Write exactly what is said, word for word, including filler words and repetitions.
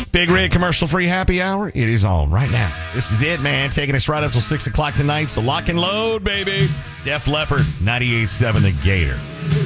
Big Rig commercial-free happy hour. It is on right now. This is it, man. Taking us right up till six o'clock tonight. So lock and load, baby. Def Leppard, ninety-eight point seven The Gator.